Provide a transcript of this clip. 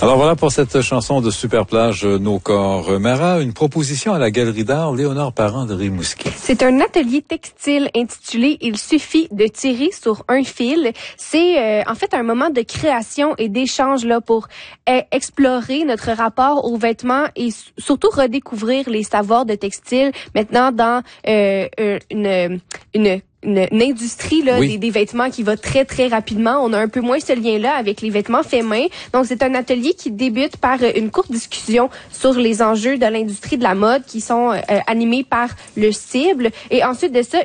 Alors voilà pour cette chanson de Superplage, Nos corps. Mara, une proposition à la Galerie d'art Léonard Parent de Rimouski. C'est un atelier textile intitulé « Il suffit de tirer sur un fil ». C'est en fait un moment de création et d'échange là pour explorer notre rapport aux vêtements et surtout redécouvrir les savoirs de textile maintenant dans une industrie là, oui. des vêtements qui va très, très rapidement. On a un peu moins ce lien-là avec les vêtements faits main. Donc, c'est un atelier qui débute par une courte discussion sur les enjeux de l'industrie de la mode qui sont animés par le cible. Et ensuite de ça,